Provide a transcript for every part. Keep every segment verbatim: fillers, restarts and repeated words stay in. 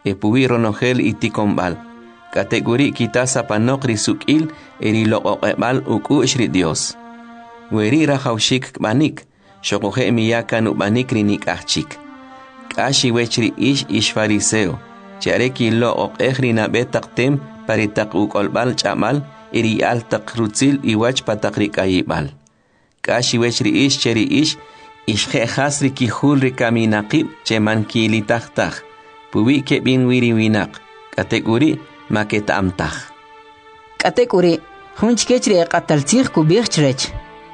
e puwi ronogel itikombal. Kategori kita sapanok ri sukil eri loqoqebal ukush ri Dios. Weri rahawshik banik, shokoje miyakan ubanik ri nikachik. Kashi wechri ish ish fariseo, chareki loqoqej ri nabetaktem paritak ukolbal chamal eri altak rutzil iwach patak ri kayibal. Kashi wechri ish cheri ish ish khasri ki khul ri kaminaqib cheman ki litahtaj. Puwi ke bin wiri winak. Kategori maketamtaj. Kategori hunchkechri qataltij kubirchrech.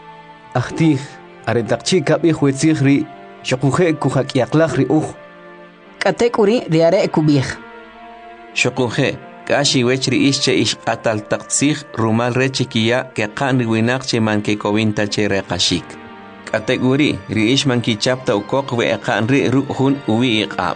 Ahtij aretaqchi kabih wetzigri shokuje kuhakyaqlaj ri uj. Kategori riare kubih. Shokuje kashi wechri ish che ish qataltaqtzij rumal rechikiya ke qan winak cheman ke kowinta che reqashik. Kategori ri ish man ki chapta ukoq we qan ri ruhun uwi iqab.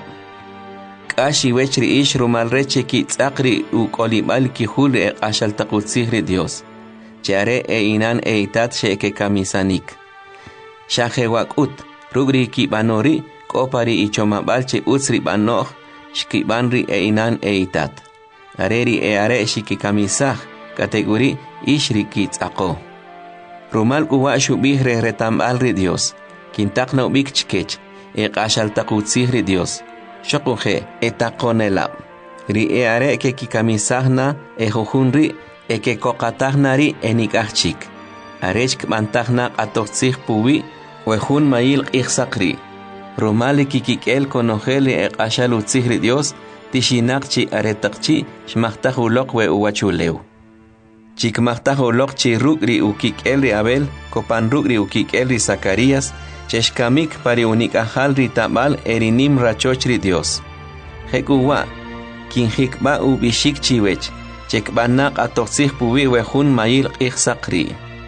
Kashi wechri ish rumal reche ki tsaqri u kolibal ki hul e ashal taqutsihri Dios. Chare e inan e itat sheke kamisanik. Shaje wakut rugri ki banori kopari ichomabal che utsri banoh shki banri e inan e itat. Areri e are shiki kamisah kategori ishri ki tsaqo. Rumal uwa shubihre retambal ri Dios. Kintakna ubik chkech e ashal taqutsihri Dios. Shokuje etakonelab. Ri e are ke kikamisahna e jujunri e ke kokatahnari enikachik. Arechk mantahna atoxig puwi wejun mail ixsakri. Romali kikikel konojeli e ashalutzigri Dios tishinakchi aretakchi shmachtajulok we uwachuleu. Chikmachtajulok chi rugri ukikel ri Abel kopan rugri ukikel ri Zacarías cheshkamik pari unikajal ri tabal erinim rachochri Dios. Hekuwa, kinjikba ubishik chiwech, chekbanak atoxig puwi wejun mail ixsakri.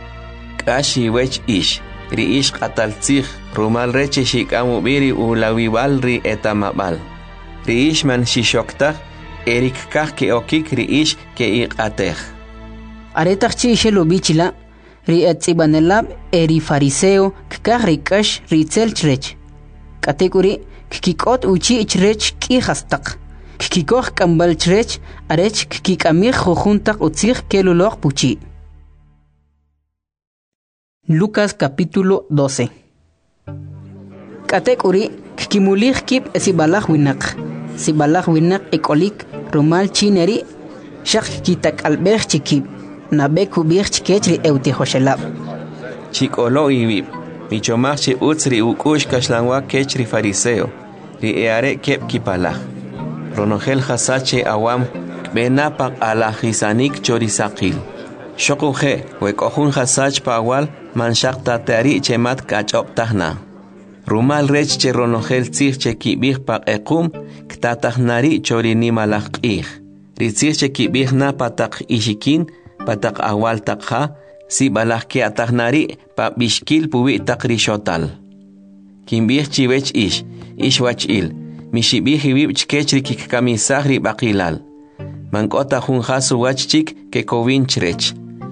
Kashi wech ish, ri ish qataltzig, rumal reche shikamubiri ulawiwal ri etamabal. Ri ish man shishoktaj, erik kaj ke okik ri ish ke iqatej. Aretakchi ishelo bichila, ri etzibanelab eri fariseo kkaj rikash ritzel chrech. Kategori kikikot uchi chrech ki hastaq. Kikikoh kambal chrech arech kikikamij jujuntak utzig kelulok puchi. Lucas capítulo doce. Kategori kikimulij kip esibalaj winak. Sibalaj winak ekolik rumal chineri shak kitak albej chikip. Nabe kubir chikechri eutihoshelab. Chikolo ibib. Michomachi utsri ukush kashlanwa kechri fariseo. Ri eare kep kipalaj. Ronogel hasache awam benapak alajisanik chorisakil. Shokuje wekohun hasach pawal manshak tatari chemat kachop tahna. Rumal rech che ronogel tzig che kibih pak ekum ktatahnari chorini malakih. Ritzig che kibih na patak ishikin patak awal takha si balak ke atahnari pa bishkil puwi takrishotal. Kimbih chiwech ish, ish wach il, mishibih hibib chkechri kikamisahri bakilal. Mankota hun hasu wach chik ke kovin chrech.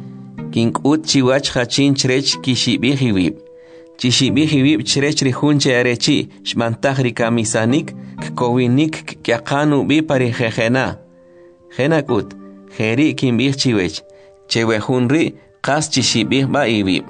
Kinkut chiwach hachin chrech kishibih hibib. Chishibih hibib chrech ri hunche arechi, shmantahri kamisanik, kkowinik kyakanu bi pari jejena. Jenakut, jeri kimbih chiwech. Chewehunri qas chishibih ba ibib.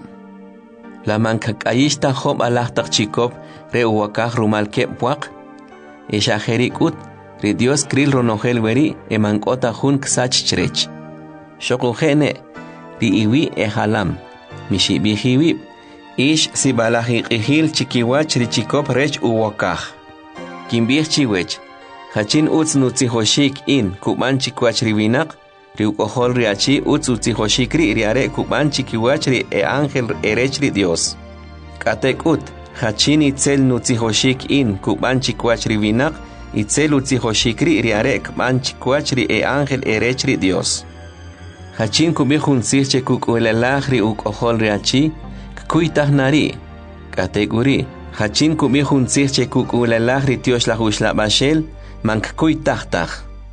La mankakayishta job alahtak chikop re uwakaj rumal kepwak. Isha jerikut ri Dios kril ronogel weri e mankota hun ksach chrech. Shokujene ri iwi e halam. Mishibih ibib. Ish si balahikihil chikiwach ri chikop rech uwakaj. Kimbih chiwech. Hachin utz nutzihoshik in kuban chikwach riwinak. Riukohol riachi utzuti hoshikri riare kuban chikiwachri e ángel erechri Dios. Katekut, hachin itzel nutzi hoshik in kuban chikwachri vinak, itzel utzi hoshikri riare kuban chikwachri e ángel erechri Dios. Hachin kubihun sirche kukuelelahri ukohol riachi, kuitahnari. Kategori, hachin kubihun sirche kukuelelahri Dios la hushla bashel, mank kuitahtah.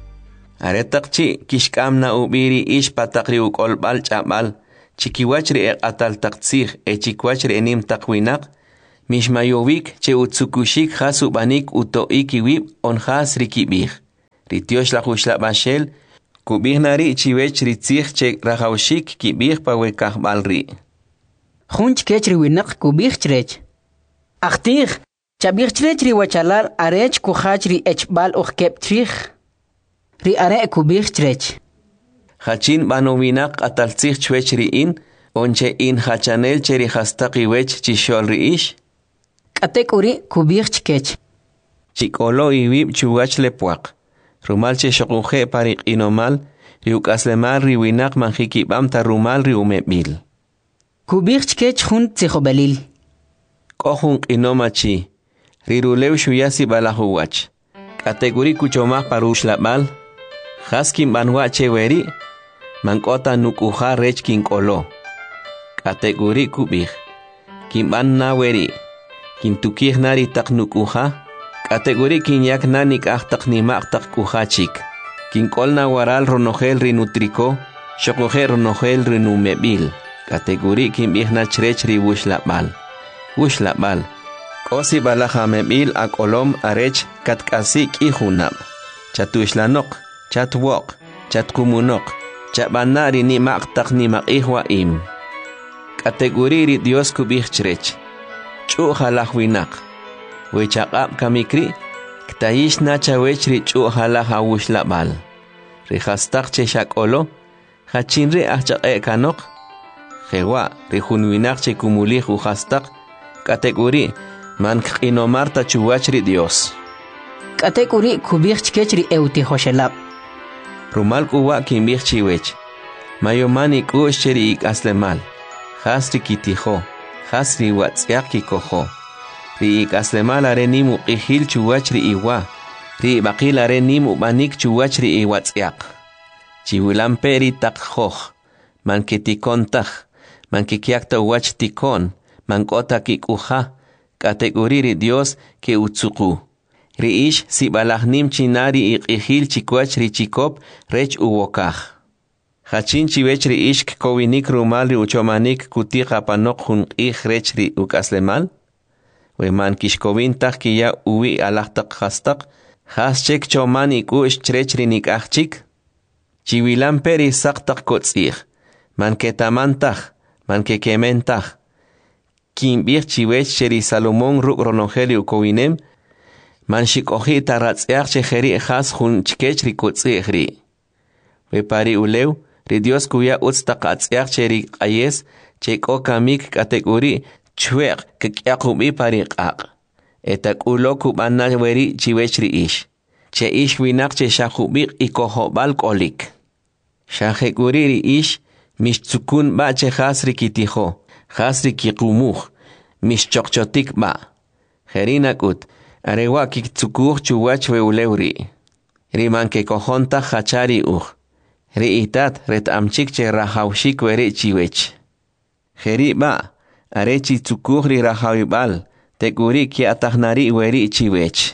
Aretakchi kishkamna ubiri ish patakri ukolbal chabal chikiwachri e atal taktsig e chikwachri enim takwinak mishmayovik che utsukushik hasu banik utoiki wib on has rikibih Ritiosh la hushla bashel, kubih nari chiwech ritzich che rahaushik kibih pa wekah balri. Junch kech riwinak kubih chrech. Achtig, chabih chrech riwachalar arech kuhach ri echbal uchkep trich. Ri are kubih chrech. Hachin banowinak ataltzich chwech riin, onche in hachanel cheri hastaki wech chishol riish. Katek uri kubih chkech. Chikolo iwib chuwach lepuak. Rumal che shokuje parik inomal, riukaslemal riwinak manjikibam ta rumal riumebil. Kubih chkech hun tzijobalil. Kohun inomachi, rirulew shuyasi balahuwach. Kategori kuchomah parush labal, haskin banwache weri, mankota nukuha rech kinkolo. Kategori kubih, kimban na weri, kintukih nari tak nukuha, kategori kinyak nanik ahtak nimak tak kuhachik. Kinkol na waral ronogel rinutriko, shokogel ronogel rinumebil. Kategori kimbih na chrech ri wushlabal. Wushlabal. Kosi balaha mebil akolom arech katkasik ihunab. Chatushlanok, chatwok, chatkumunok, chabanari ni maktak ni makihwa im. Kategori ri Dios kubih chrech. Chu halahwinak. Wechakap kamikri, ktayish na chawech ri chu halaha wushlabal. Rihastak che shakolo, hachinri ahchak kanok. Jewa, rihunwinak che kumulih uhastak. Kategori, man kinomarta chuwachri Dios. Kategori kubih chkechri euti hoshelab. Rumal kuwa kimbih chiwech. Mayomani kush cheri ik aslemal. Hasri kitiho, hasri watsyak kikoho. Ri ik aslemal are nimu qihil chuwachri iwa. Ri bakil are nimu banik chuwachri iwatsyak. Chiwilamperi tak hoh. Man kitikon tak. Man kikiakta wach tikon. Mankota kikuha, kategori Dios ke utsuku. Riish si balahnim chinari iqihil chikwach ri chikop rech uwokah. Hachin chiwech riish kowinik rumal ri uchomanik kutika panok hun ih rech ri ukaslemal. Weman kishkovin tak kiya uwi alahtak hastak. Haschek choman ikush chrech ri nikachik. Chiwilan peri saktak kotzih. Man ketamantak, man kekementak. Kimbir chiwech cheri Salomón ruk ronogeli ukowinem, man shikohi taratziach cheheri echas hun chkech rikutzi ri. Wepari ulew, ri Dios kuya utstaqatziach cheri qayes, cheko kamik kategori chweq kekyakubi pari qaq. Etak ulo kubana weri chiwech ri ish. Che ish winak che shakubik ikohobal kolik. Shahekuri ri ish, mishtzukun ba chehas rikitiho. Hasri kikumuh, mis chokchotik ba. Jerinakut, arewa kiktukuh chuwach weulewri. Riman ke kohonta hachari uh. Ri itat ret amchik che rahaushik weri chiwech. Jeri ba, arechi tukuh ri rahawibal, tekuri ki atahnari weri chiwech.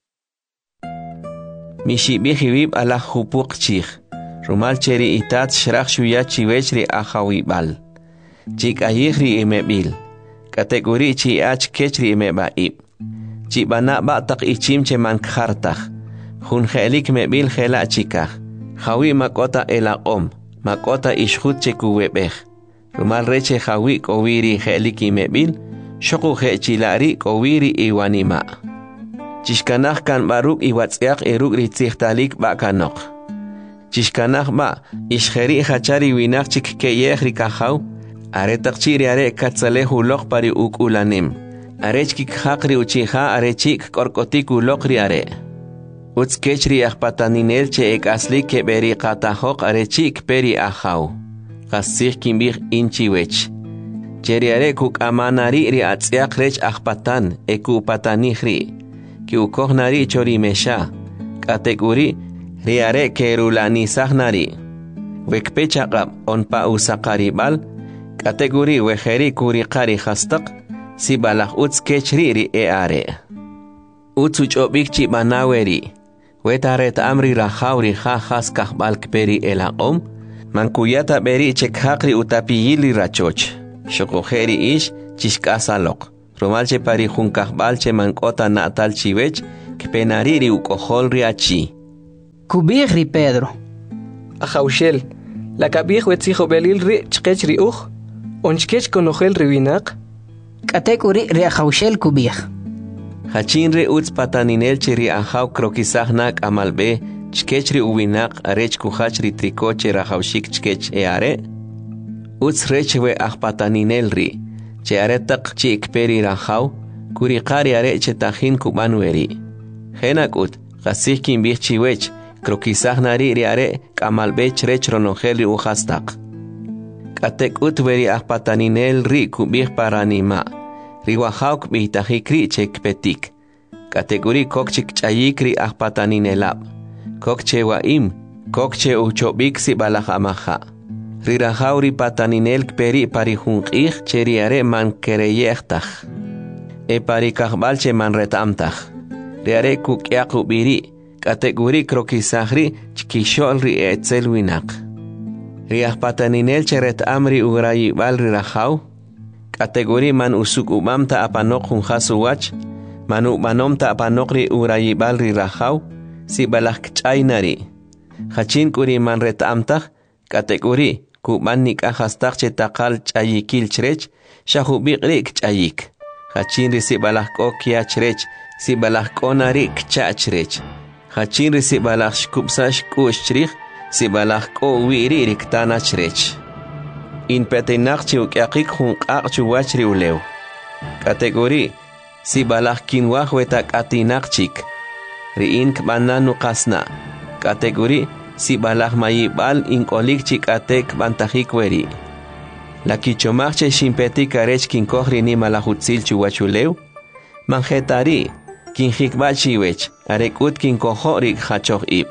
Mishibihibib ala hupuk chich. Rumal cheri itat shrach shuya chiwech ri ahawibal. Chik ayihri imebil. Kategori chi ach kechri imebaib. Chi bana batak ichim che mankhartak. Hun helik mebil hela chikah. Hawi makota elaqom. Makota ishhut che kuwebeh. Rumal reche hawi kowiri helik imebil. Shoku he chilari kowiri iwanima. Chishkanach kan baruk iwatsiak eruk ritzihtalik bakanok. Chishkanach ba ishheri hachari winak chik keyeh rikahaw. Are takchiri are katzale hulok pari uk ulanim. Are chik hakri uchiha are chik korkotik ulokri are. Uts kechri akpataninel che ek asli ke beri katahok are chik peri ahaw. Kasih kimbir inchiwech. Cheri are kuk amanari ri atziak rech akpatan eku patanihri. Ki ukoh nari chori mesha. Kategori ri are kerulani sahnari. Wekpechakab onpa usakaribal. Kategori wejeri kuri qari hastak, si balak uts kechri ri e are. Uts uchobik chi banaweri, wetaret amri rahawri ha has kahbal kperi elaqom, mankuyata beri chekhakri utapiyili rachoch, shokojeri ish chishkasalok, romalche pari junkahbal che mankota natal chiwech, kpenariri ukohol riachi. Kubih ri Pedro. Ajaushel, la kabih wetzijo belil ri chkech ri uj, onchkech konojel ri winak. Katek uri ri ajaushel kubih. Hachin ri utz pataninel chiri ajau krokisaj nak amalbe, chkech ri uwinak arech kuhach ri trikoche rajaushik chkech eare. Utz rech we aj pataninel ri, che aretak chi ikperi rajau, kuri qari are che tajin kuban weri. Henak ut, gasih kimbih chiwech, krokisaj nari ri are kamalbe chrech ronojel ri ujastak. Katek ut weri aj pataninel ri kubih paranima. Riwahauk bitajikri chek petik. Kategori kokchik chayikri ahpataninelab. Kokche waim, kokche uchobik si balaj amaja. Rirahauri pataninel peri parijunqih cheriare man kereyechtaj. E parikajbal che man retamtaj. Riare kukyaku biri, kategori krokisajri chkishol ri etzel winak. Riahpataninel cheret amri urayibal rirahau. Kategori man usuk umamta apanok junjasu wach, manu manomta apanokri urayibal ri rajau, si balak chaynari. Hachin kuri man retamtaj, kategori kuban nik ajastak che takal chayikil chrech, shahubik rik chayik. Hachin ri si balak ko kia chrech, si balak ko nari kcha chrech. Hachin ri si balak shkupsash kush chrich, si balak ko wiri riktana chrech. In petenak chi ukyakik hun qaq chuwach ri ulew. Kategori si balak kinwaj wetak atinak chik. Ri in kbananu qasna. Kategori si balak mayibal in kolik chik atek bantajik weri. La kichomach che shimpetik arech kinkoj ri ni malahutzil chuwach ulew. Manjetari kinjikbach chiwech arekut kinkojo ri khachoch ib.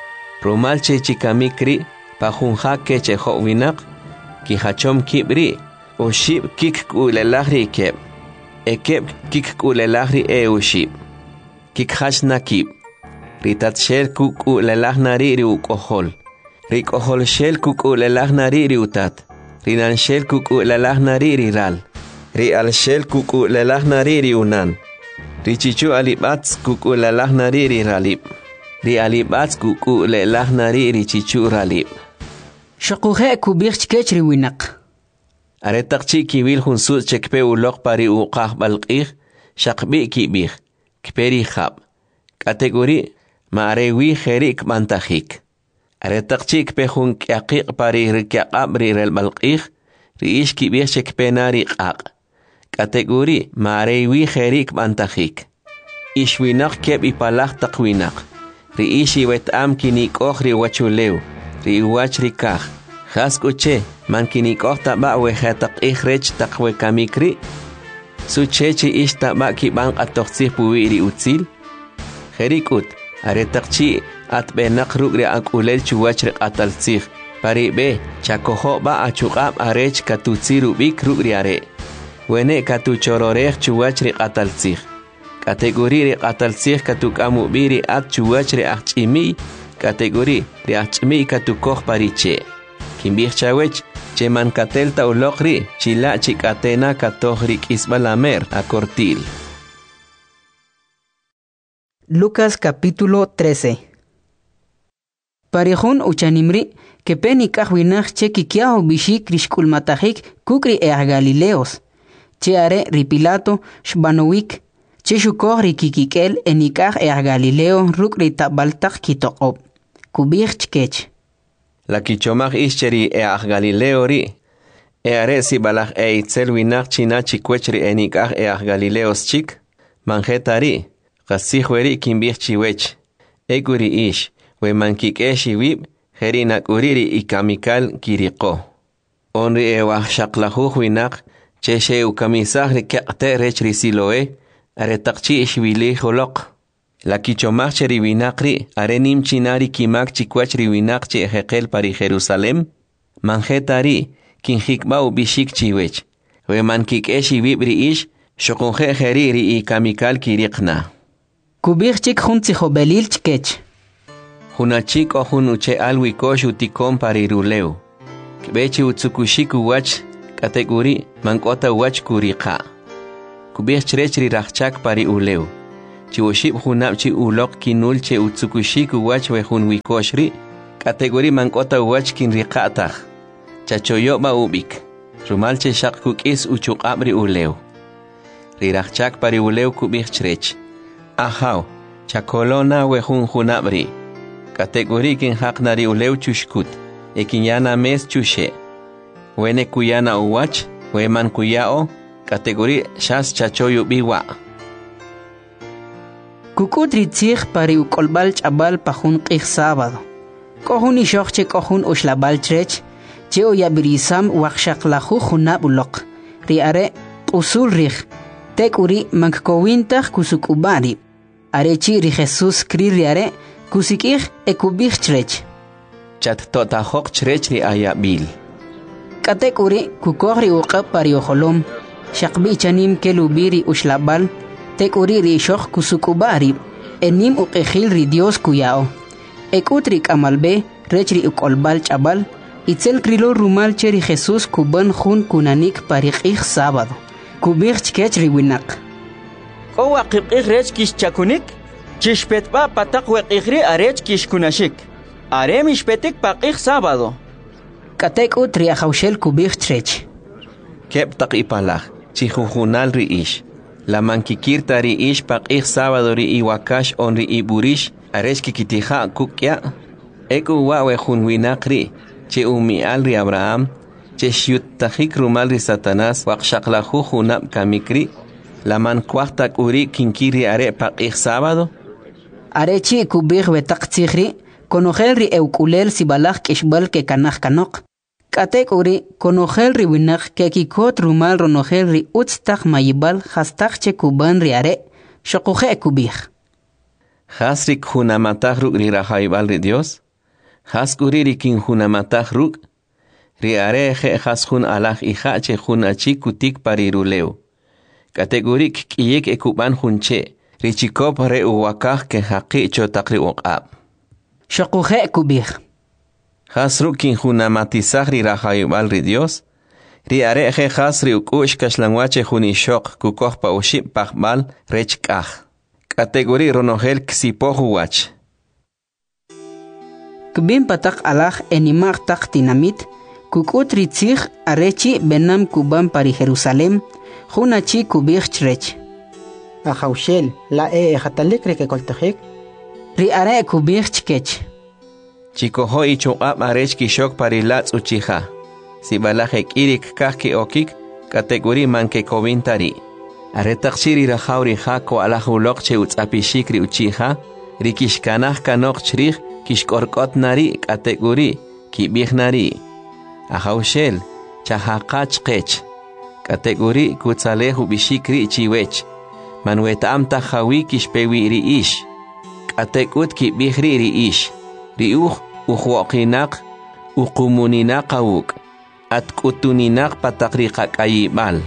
Rumal che chikamikri pajunjak ke chejo winak. Ki hachom kibri, o shib kik kulelahri keb. E keb kik kulelahri e o shib. Kik hash nakib. Ritat shel kuk ulelahnari ri ukohol. Rik ohol shel kuk ulelahnari ri utat. Rinan shel kuk ulelahnari ri ral. Ri al shel kuk ulelahnari ri unan. Ri chichu alibats kuk ulelahnari ri ralib. Ri alibats kuk ulelahnari ri chichu ralib. Shakuhe kubih chkech ri winak. Aretak chi kiwil hunsus chekpe ulok pari uqah balqih, shakbi kibih, kperi khab. Kategori maarewi kherik mantajik. Aretak chi kpe hun kyaqiq pari rikyaqab ri rel balqih, ri ish kibih chekpe nari qaq. Kategori maarewi kherik mantajik. Ish winak keb ipalak tak winak. Ri ish iwet am kinik oh ri wachulew. Ri wach ri kaj. Has kuche, man kinikoj taba wejetak ihrech takwe kamikri. Su chechi ish taba kibang atoxih puwi ri utzil. Jerikut, aretak chi at benak rug ri akulel chuwach ri atalzih. Pari be, chakojo ba achukab arech katutsiru bik rug ri are. Wene katuchororech chuwach ri atalzih. Kategori ri atalzih katukamu biri at chuwach ri achimi. Kategori ri achimi katukoj pariche. Kimbih chawech, che man katelta ulokri, chila chikatena katohri kisbalamer a cortil. Lucas capítulo trece. Parejón uchanimri, que penik ahwinach che kikiaho bishik rishkulmatahik kukri e Galileos. Che are ripilato, shbanowik, che shukor rikikikel enikah e Galileo rukri tabaltak kitokob. Kubih chkech. La kichomach ischeri e ach Galileo ri. E are si balach e itzel winach china chikwechri enikah e ach Galileos chik. Manjetari, gasihweri kimbih chiwech. E guri ish, we mankik e shiwib, herinak uriri ikamikal kiriko. Onri e wah shaklahuh winach, che she ukamisah rikyakte rechri siloe, are takchi ishwili holok. La kichomach cheri winakri, are nim chinari kimak chikwachri winakchi ejekel pari Jerusalem. Manjetari, kinjikbau bishik chiwech. We mankik e shiwibri ish, shokunje heriri ikamikal kirikna. Kubih chik juntsijo belil chkech. Hunachik o hunuche alwikosh utikon pariruleu. Kbechi utsukushiku wach kategori mankota wach kurika. Kubih chrechri rachak pari uleu. chi ushib hunab chi ulok kinul che utsukushik uwach we hun wikoshri category mankota uwach kin riqatah chachoyo ba ubik rumal che shaq kukis uchuqabri uleu rirachak pari uleu kubich chrech ahaw chakolona we hun hunabri category kin haqnari uleu chushkut ekinyana mes chushe wene kuyana uwach we man kuyao category shas chachoyo biwa Kukut ritzig pari ukolbal chabal pahun qih sábado. Kohun ishok che kohun ushlabal trech, che oyabirisam wakshaklahu hunab ulok. Riare usul rich, tek uri mankowintach kusukubari. Arechi ri Jesus kri riare kusikih ekubich trech. Chat tota hok trech ri ayabil. Katek uri kukohri uqab pari oholom. Shakbi chanim kelubiri ushlabal. Tek uri ri shokh kusukubari enim uqekhil ri Dios kuyao ekutri kamalbe rechri ukolbal chabal itzel krilo rumal cheri Jesus kuban khun kunanik pariqih sábado kubich chkech ri winak o waqibqih rech kish chakunik chishpetba pataq weqihri arech kish kunashik are mishpetik paqih sábado katek utri ahawshel kubich trech kep taq ipalah chihujunal ri ish La mankikirta ri ish paqih sábado ri iwakash on ri iburish aresh kikitija kukya eku wawe junwinakri che umial ri Abraham che shiutajik rumal ri Satanás waqshaqlahu junab kamikri la man kwaqtak uri kinkiri are paqih sábado arechi kubih betaq tzigri konojel ri eukulel sibalaj kishbal ke kanaj kanok Katek uri konojel ri winak ke kikot rumal ronojel ri utstak mayibal hastak che kuban ri are shokuhe kubih. Hasrik hunamatah ruk ri rahaibal ri Dios. Haskuri ri kin hunamatah ruk. Ri are je haskun alaj ija che hunachi kutik pariruleu. Kategorik kiyek ekuban hunche. Ri chikop re uwakah ke haqi chotak ri uqab. Shokuhe kubih. Hasru kin hunamatizah ri rahayubal ri Dios, ri areje hasri ukush kashlanwache hunishok kukoh pa uship pahbal rech kah. Kategori ronogel ksipohu wach. Kbin patak alaj enimag tak tinamit, kukut ritzig arechi benam kuban pari Jerusalem, hunachi kubich chrech. Ahawshel, la e ejatalik rekekoltajik? Ri are kubich chkech. Chikoho ichuqab arech kishok parilats uchija. Si balajek irik kahki okik, kategori manke kovintari. Aretaqshiri rajauri jako alajulok che utzapishikri uchija, rikishkanaj kanok chrij kishkorkot nari kategori kibij nari. Ahawshel, chahaqach qech. Kategori kutzalehu bishikri chiwech. Manwetam tajawi kishpewi ri ish. Katekut kibijri ri ish. Riuh uhuoqinak uqumuninaq awuk atkutuninaq pataqriqa k'ayibal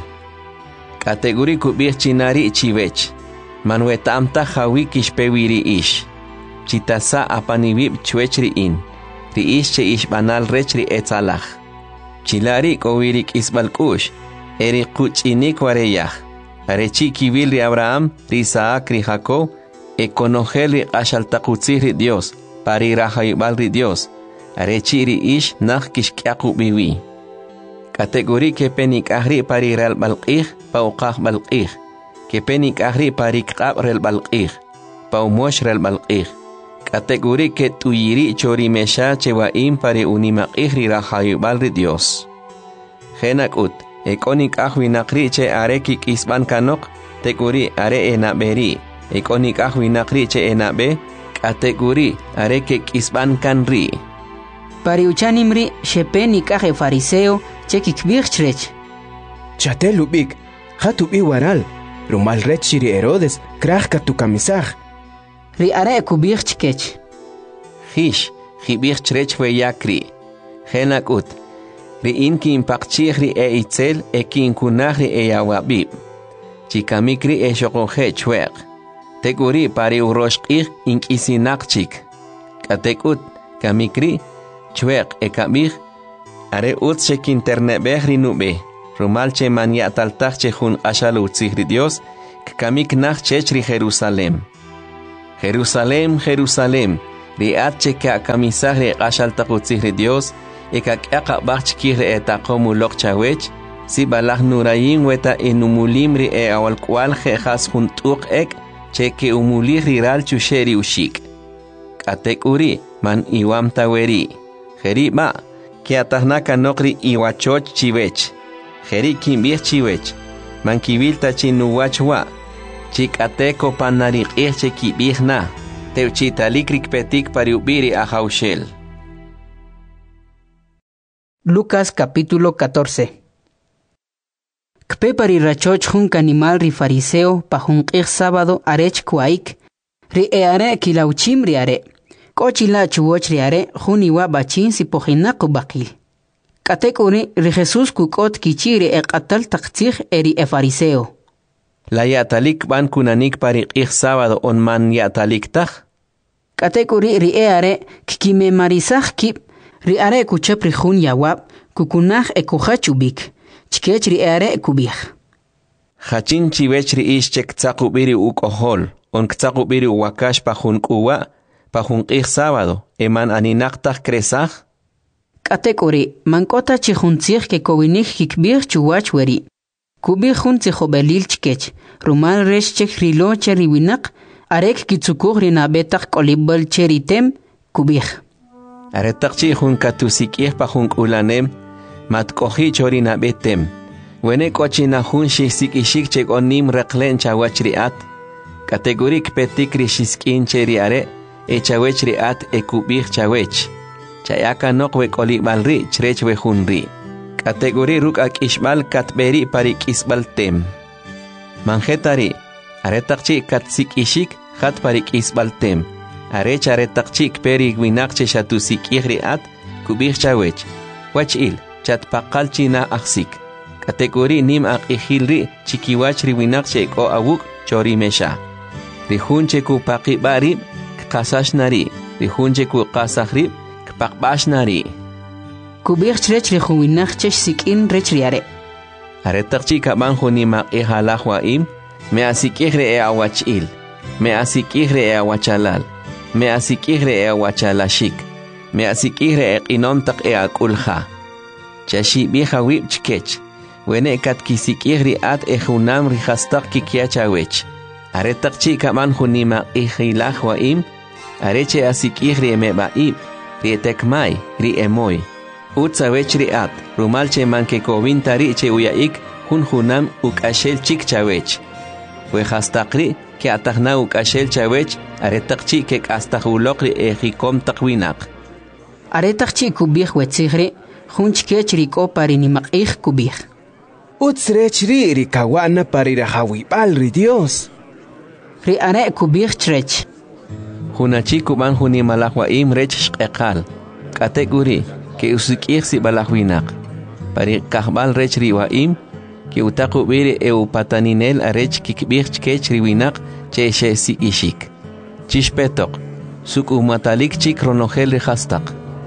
kategori kubij chinari chiwech manwetamta hawi kishpewi ri ish chitasa apanibib chwech ri in ri ish che ishbanal rech ri etzalaj chilari kowirik isbalkush eri quchinik wareyaj arechi kibil ri Abraham ri Isaac ri Jacob ekonojel ri qashaltaqutzij ri Dios pari rahayubal ri Dios, arechi ri ish nach kishkyaku biwi. Kategori ke penik ahri pari real balqih, pauqah balqih. Ke penik ahri pari kqab real balqih, paumosh real balqih. Kategori ke tuyiri chori mesha chewaim pari unimaqih ri rahayubal ri Dios. Genak ut, ekonik ahwinakri che are kik isban kanok, teguri are enaberi, ekonik ahwinakri che enabe, kategori areke kisban kanri. Pariuchanimri shepeni kaje fariseo chekik birchrech. Chatel ubik, hatubi waral, rumal rechiri Herodes, krajka tu kamisaj. Ri are kubirchkech. Hish, hibirchrech we yakri. Henakut. Ri inki impakchiri e itzel e kinkunahri e yawabib. Chikamikri e shokoje chwer. Teguri pari uroshqih inkisinaqchik. Katekut kamikri chweq ekabih are utshek internet behri nube. Rumalche manya taltachche hun ashalu tzihri Dios kamik nach chechri Jerusalem. Jerusalem, Jerusalem, riat cheka kamisahre ashal taqutzihri Dios, ekak aka bachkihre etakomu lok chawech, si balah nurayin weta enumulimri e awal kwal jejas juntuk ek, cheke umulihri ral chusheri ushik. Katek uri, man iwam taweri. Jeri ma, que atahnaka nokri iwachoch chivech. Jeri kimbir chivech. Man kibilta chinuwachwa. Chik ateko panarik irche kibirna. Teuchitalikrik petik pariubiri a Jaushel. Lucas capítulo catorce. Kpe parirachoch junk animal ri fariseo pa junkir sábado arech kuaik. Ri eare kilauchim ri are. Kochila chuwoch ri are juniwa bachin si pojinaku bakil. Katek uri ri Jesus kukot kichiri e qatal taqtich eri e fariseo. La yatalik ban kunanik parik ik sábado on man yatalik tak. Katek uri ri eare kikime marisach kip ri are kuchep ri jun yawab kukunach e kuchachubik. Chikech ri eare kubich. Hachin chivech ri ish chek tsakubiri ukohol. On ktsakubiri wakash pa jun kuwa. Pa junkir sábado, eman aninaktak kresaj? Katekori, mankota chihuntzich ke kowinik hikbir chuwach weri. Kubi juntzich obelil chkech, rumal resh chek rilo cheri winak, arek kitsukur rinabetak kolibel cheritem, kubich. Aretak chihun katusikir pa junk ulanem, mat kohi chorinabetem. Wene kochina jun shisik ishik chek onim reklen chawachriat. Kategorik petik rishiskin cheri are, e chawech ri at e kubich chawech. Chayaka nokwe kolibal ri chrech we hunri. Kategori ruk ak ishbal katberi parik isbal tem. Manjetari, aretakchi katsik ishik hat parik isbal tem. Arech aretakchi peri winakche shatusik ihri at kubich chawech. Wach il, chat pakal china aksik. Kategori nim ak ihilri chikiwach ri winakche ko awuk chori mesha. Rihunche ku pakibari Kasash nari, rihunje ku kasach rib, kpakbash nari. Kubich chrech rihuinach chech sikin rech riare. Aretakchi kabanjo ni mak e halahwa im, me asikihre e awachil, me asikihre e awachalal, me asikihre e awachalashik, me asikihre e inomtak e akulha. Chashi biha wib chkech, wene kat kisikihri at e hunam rihastak kikiachawech. Aretakchi kabanjo ni mak e hilahwa im, Areche asikih ri emebaib, ri etekmai, ri emoy. Utsawech ri at, rumalche manke kovintari che uyaik, hun hunam ukashel chik chawech. Wehastakri, ke atahna ukashel chawech, aretakchi ke astahulokri ejikom takwinak. Aretakchi kubich wetzigri, hun chkech ri ko parinimak ik kubich. Utsrech ri ri kawana parirahawibal ri Dios. Ri are kubich trech. Hunachi kuban huni malahwa im rech shqeqal. Kategori ke usikir si balahwinak. Pari kahbal rech riwa im ke utaku biri e upataninel arech kikbir chkech riwinak che she si ishik. Chishpetok suk umatalik chik ronogel rihastak.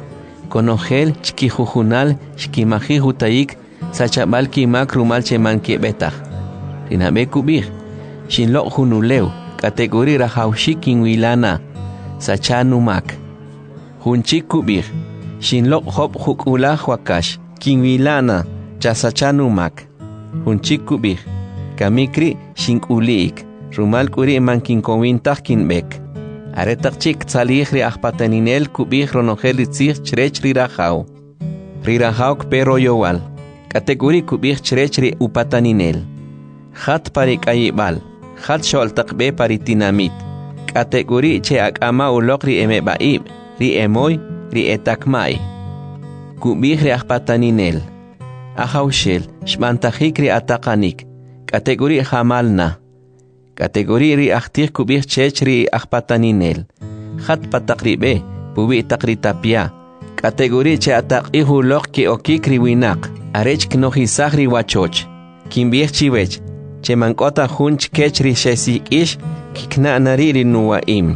Konogel chkijuhunal shkimahi hutaik sachabal kimak rumal che manke betach. Rinabe kubir shinlok hunuleu kategori rahawshikin wilana. Sachanumak. Hunchik kubir. Shinlok hop hukula wakash. Kinwilana. Chasachanumak. Hunchik kubir. Kamikri shinkulik. Rumal kuri mankinkowintak kinbek. Aretakchik tsalihri ahpataninel kubir ronogel itzir chrech rirahau. Rirahau pero yowal. Kategori kubir chrech ri upataninel. Hat parik ayibal. Hat sholtakbe paritinamit. Kategori che akama ulok ri emebaib, ri emoy, ri etakmai. Kubih ri ahpataninel. Ahaushel, shmantajik ri atakanik. Kategori hamalna. Kategori ri ahtir kubih chech ri ahpataninel. Hat patakribe, pubi takri tapia. Kategori che atakih ulok ki okik ri winak. Arech knohisah ri wachoch. Kimbih chiwech. Che mankota hunch kech ri shesik ish. Kikna nariri nuwaim.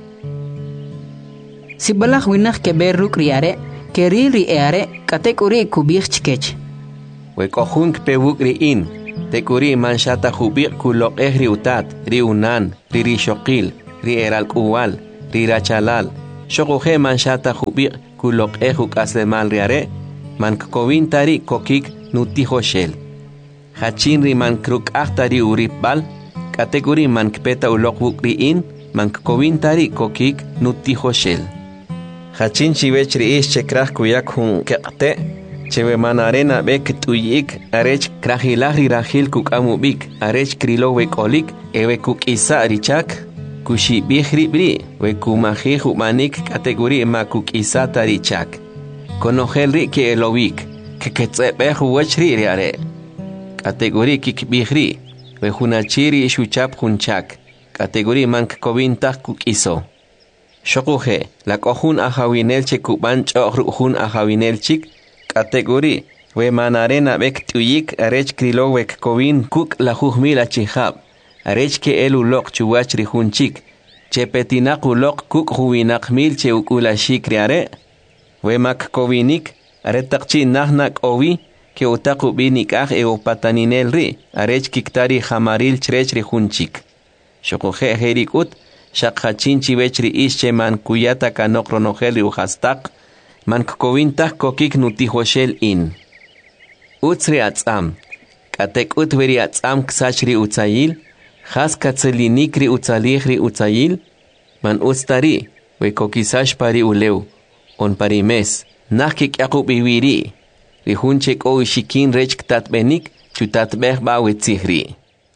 Si balah winak ke berruk riare, ke ri ri eare, katek uri kubich chkech. Wekohunk pewuk ri in. Tekuri manshata jubiq kulok eh ri utat, ri unan, ri rishokil, ri eral kuwal, ri rachalal. Shokuhe manshata jubiq kulok eh ukaslemal riare, man kovin tari kokik nutijo shel. Hachin ri man kruk ahtari uripbal, kategori man kpeta ulok wukri in, man kovin tari kokik nutijo shel. Hachin chivech ri ish chekrah kuyak hun kekte, chewe manarena bek tuyik, arech krahilahri rahil kuk amubik, arech krilo wekolik, ewe kuk isa richak, kushi bihri bri, we kumahi humanik kategori ma kuk isa tarichak. Konogel ri ke elowik, ke ketsepe huwech ri riare. Kategori kik bihri, we hunachiri shuchap hunchak, kategori mank kovintak kuk iso. Shokuhe, la kohun ahawinel che kuban chohrun ahawinel chik, kategori, we manarena bek tuyik arech krilo wek kovin kuk la juhmila chihab, arech ke elu lok chuwach rihun chik, che petinak ulok kuk huwinak mil che ukula shik riare, we mak kovinik, aretakchi nahnak ovi, ke utaku binik ah e upataninel ri, arech kiktari hamaril chrech rihun chik. Shokuhe herikut, Shakachin chivechri ische man kuyata kanok ronogel uhastak, man kovintak kokik nutihoshel in. Utsri atzam, katek utveri atzam ksachri utzayil, has katzelinikri utzalihri utzayil, man ustari, we kokisash pari uleu, on parimes, nakik yakub iwiri, rihunchek o ishikin rech ktatbenik, chutatbeh bawetzihri.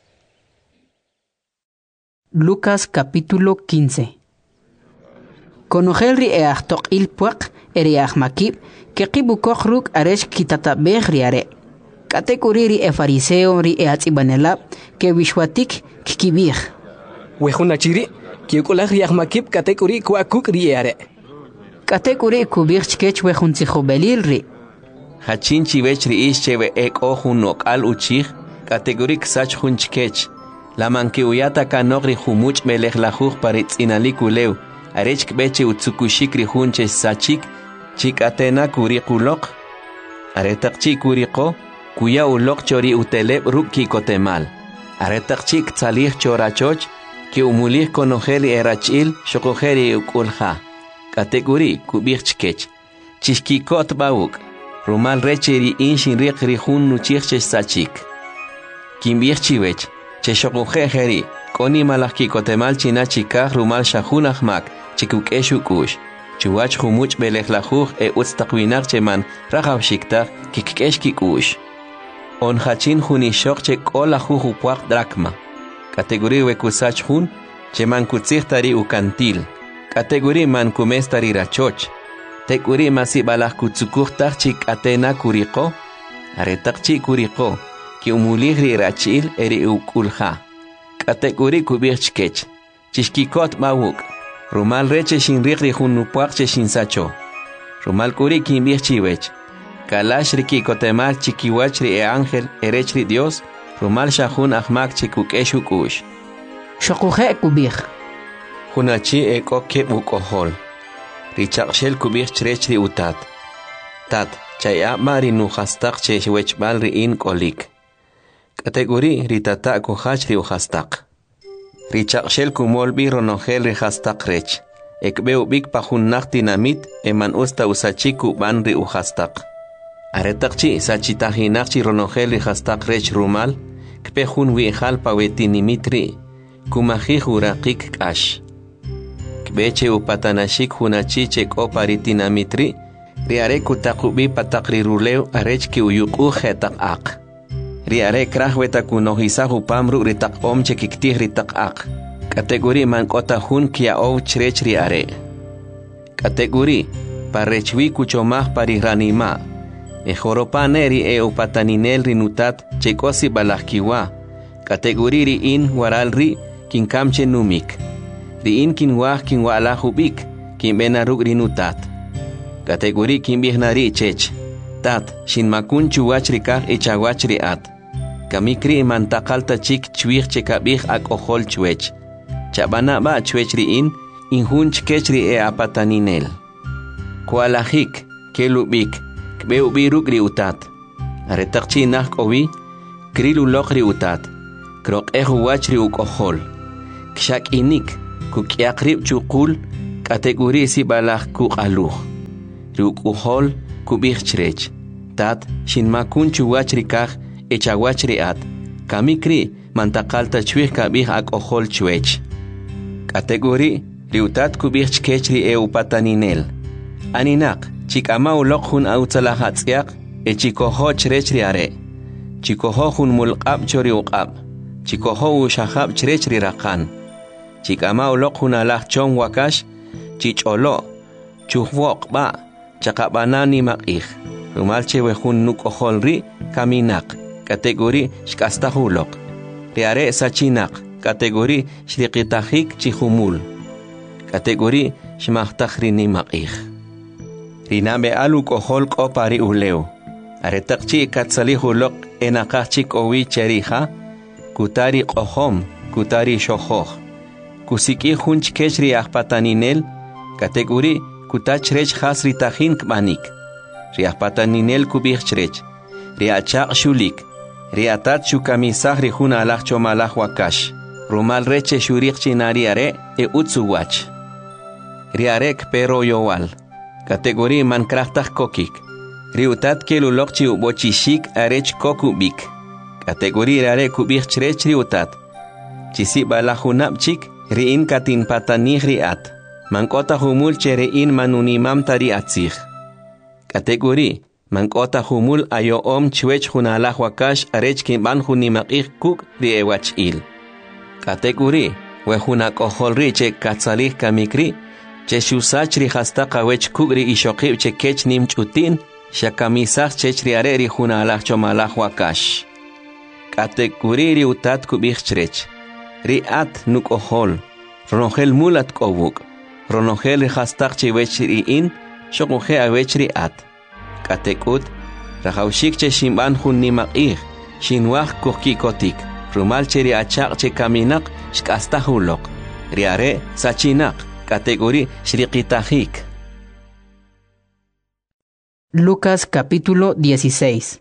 Lucas capítulo quince. Conogel ri eachtok il puak eriach makib, que kibukok ruk aresh kitatabeh riare. Katekuri ri e fariseo ri e atzibanelab, que wishwatik kikibih. Wehunachiri, que ukulach riach makib katekuri kuakuk riare. Katekuri kubih chkech wehuntzihobelil ri. Hachin chivech ri ische ek ohunok al uchich, kategori ksach hunchkech. La mankiuyata kanogri humuch melech lajuj paritz inalikuleu, arech kbeche utsukushik rihunche sachik, chik atena kuri kulok, aretak chik kuriko, kuya ulok chori uteleb ruk kikotemal, aretak chik tzalih chorachoch, ki umulih konogeli erachil, shokogeri ukulha, kategori kubich chkech, chishkikot bauk, rumal recheri inshin rik rihun nuchich sachik, kimbich chiwech, Cheshokuje heri, koni malaki kotemal china chikah rumal shahunach mak, chikuk eshukush, chuach humuch belech lajuj e utstakwinak cheman rajav shiktak kikesh kikush. On hachin hunishok che kola juju puak drakma. Kategori wekusach hun, cheman kutsichtari ukantil. Kategori man kumestari rachoch. Tekuri masibalach kutsukuchtach chik atena kuriko, aretak chik kuriko. Ki umulihri rachil eri ukulha. Kategori kubirchkech. Chishkikot mawuk. Rumal reche shin rikri hunupuakche shin sacho. Rumal kuri kimbirchiwech. Kalash riki kotemal chikiwachri e ángel erechri Dios. Rumal shahun ahmak chikuk eshukush. Shokuhe kubir. Hunachi e koke ukohol. Richakshel kubir chrechri utat. Tat. Chaya mari nuhastak cheshwech balri in kolik. Kategori ritata kuhach ri uhastak. Richakshel kumolbi ronogel ri hastak rech. Ekbeu bik pahunnak dinamit eman usta usachiku ban ri uhastak. Aretakchi sachitahinakchi ronogel ri hastak rech rumal, kpehun wiejal pawetinimitri, kumahi hurakik kash. Kbeche upatanashik hunachichek oparitinamitri, riare kutakubi patakri ruleu arech ki uyuku hetak ak. Riare krahweta kunohisahu pamru ritak om chekiktih ritak ak. Kategori man kota hun kia ou chrech riare. Kategori parechwi kuchomah pariranima. Ejoropane e upataninel rinutat chekosi balahkiwa. Kategori ri in waral ri kinkamche numik. Ri in kinwah kinwalahubik kinbenaruk rinutat. Kategori kimbihnari chech. Tat shin makun chuwachrikah ichawachri at. Kamikri mantakalta chik chwich chekabih ak ohol chwech. Chabana ba chwechri in inhun chkechri e apataninel. Kualahik kelubik kbeubiruk ri utat. Aretakchi nak ovi krilu lokri utat krok ehu wachri ukohol kshak inik kukiakrib chukul kategori si balak kukaluh rukuhol kubih chrech tat shin makun chuwachri kah echawachri at kamikri mantakalta chwih kabih akohol chwech kategori riutat kubih chkechri e upataninel aninak chikama ulok hun autsalahatsiak echikoho chrechri are chikoho hun mulqab chori uqab chikoho ushahab chrechri raqan chikama ulok hun alah chong wakash chicholo chuhwoq ba chaqabanani maqih rumalche wehun nukoholri kaminak kategori shkastahulok riare sachinak kategori shriqitahik chihumul kategori shmahtakhrini maqih rinabe alu kohol qopari uleu aretaqchi katsalihulok enaqachik owi cheriha kutari qohom kutari shohoh kusiki hunch kechri ahpataninel kategori kutachrech khasri tahin kbanik riahpataninel kubichrech riachaq shulik riatat shukamisah rihun alach chomalah wakash rumal reche shuriq chinariare e utsuwach riarek pero yowal kategori mankrahtaj kokik riutat kelulokchi ubochishik arech kokubik kategori rare kubich chrech riutat chisi balahunapchik riin katin patanih riat mankota humul cherein manunimam tari atzih kategori mankota humul ayo om chwech hunalah wakash arech kimban hunimaqih kuk riewach il kategori wehuna koholri che katsalih kamikri che shusachri hasta qawech kugri ishoqib che kech nim chutin shakamisah chechri areri hunalah chomalah wakash kategori riutat kubich chrech riat nukohol ronogel mulat kobuk ronogel hasta chewechri in shokuhe awechri at katekut rahaushik che shimban hunimaqih shinwah kokikotik rumal cheri achaq che kaminak shkastahulok riare sachinak kategori shriqitahik. Lucas capítulo dieciséis.